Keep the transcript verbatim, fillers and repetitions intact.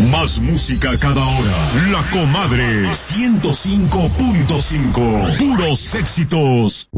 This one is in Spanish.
Más música cada hora. La Comadre ciento cinco punto cinco. Puros éxitos.